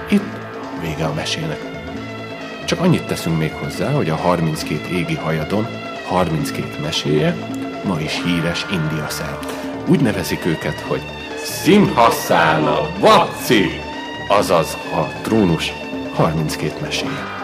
Itt vége a mesének. Csak annyit teszünk még hozzá, hogy a 32 égi hajadon 32 meséje ma is híres India szerte. Úgy nevezik őket, hogy Simhasana Vaci, azaz a trónus 32 meséje.